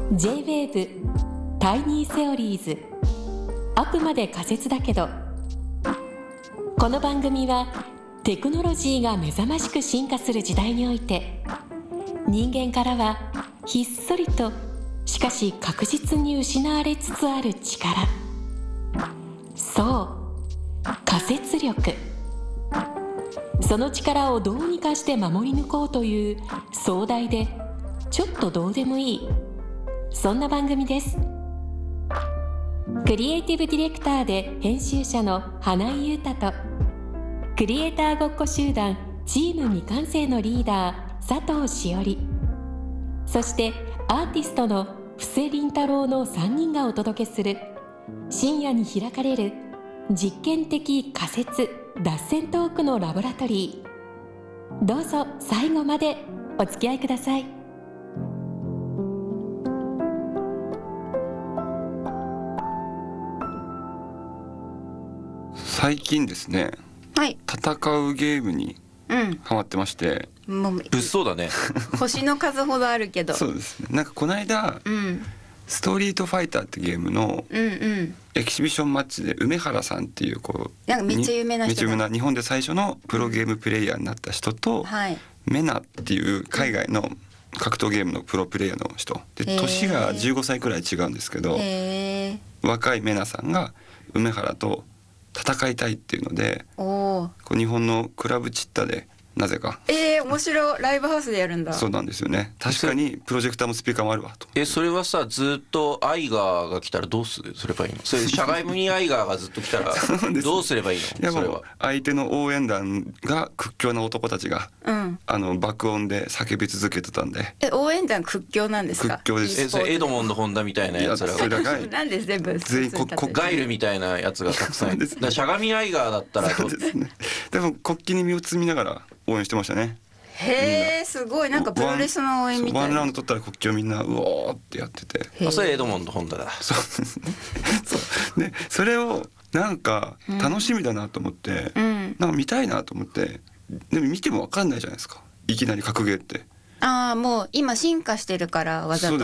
J-Wave タイニーセオリーズ、あくまで仮説だけど。この番組はテクノロジーが目覚ましく進化する時代において、人間からはひっそりとしかし確実に失われつつある力、そう仮説力。その力をどうにかして守り抜こうという壮大でちょっとどうでもいい、そんな番組です。クリエイティブディレクターで編集者の花井優太と、クリエイターごっこ集団チーム未完成のリーダー佐藤しおり、そしてアーティストの布施凛太郎の3人がお届けする深夜に開かれる実験的仮説脱線トークのラボラトリー。どうぞ最後までお付き合いください。 最近ですね、 はい、 戦うゲームにハマってまして、 もう物騒だね星の数ほどあるけどそうですね、なんかこの間、ストリートファイターってゲームのエキシビションマッチで梅原さんっていうなんかめっちゃ有名な人だ、 めっちゃ有名な日本で最初のプロゲームプレイヤーになった人と、メナっていう海外の格闘ゲームのプロプレイヤーの人で、年が15歳くらい違うんですけど、若いメナさんが梅原と戦いたいっていうので、こう日本のクラブチッタでなぜか面白い、ライブハウスでやるんだ。 そうなんですよね。確かにプロジェクターもスピーカーもあるわと。 それはさ、ずっとアイガーが来たらどうすればいいの？それ社外にアイガーがずっと来たらどうすればいいの？ いや、 それはもう相手の応援団が屈強な男たちが、爆音で叫び続けてたんで。 応援団屈強なんですか？ 屈強です。 それエドモンド・ホンダみたいなやつらがなんで全部ガイルみたいなやつがたくさんいる。だからしゃがみアイガーだったらそうですね。でも国旗に身を包みながら応援してましたね。 へえ、すごい、なんかプロレスの応援みたいな。 ワンラウンド取ったら国旗をみんなうおーってやってて、 それエドモンド・ホンダだ。 そうですね。そうで、それをなんか楽しみだなと思って、なんか見たいなと思って、でも見ても分かんないじゃないですか、いきなり格ゲーって。 もう今進化してるから技と